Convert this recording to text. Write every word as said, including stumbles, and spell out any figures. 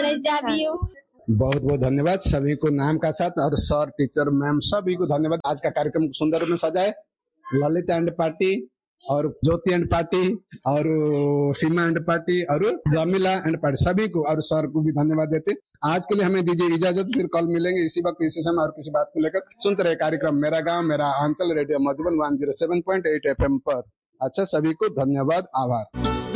बहुत बहुत धन्यवाद सभी को नाम का साथ, और सर टीचर मैम सभी को धन्यवाद। आज का कार्यक्रम सुंदर रूप में सजाए ललिता एंड पार्टी और ज्योति एंड पार्टी और सीमा एंड पार्टी और रमीला एंड पार्टी सभी को, और सर को भी धन्यवाद देते। आज के लिए हमें दीजिए इजाजत, फिर कल मिलेंगे इसी वक्त इसी समय और किसी बात को लेकर। सुनते रहे कार्यक्रम मेरा गांव मेरा अंचल radio Madhuban one zero seven point eight F M पर। अच्छा, सभी को धन्यवाद, आभार।